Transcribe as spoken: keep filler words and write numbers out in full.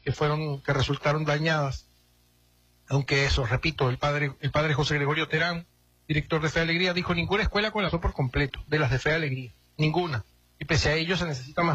que fueron, que resultaron dañadas. Aunque eso, repito, el padre, el padre José Gregorio Terán, director de Fe y Alegría, dijo: ninguna escuela colapsó por completo, de las de Fe y Alegría, ninguna. Y pese a ello se necesita más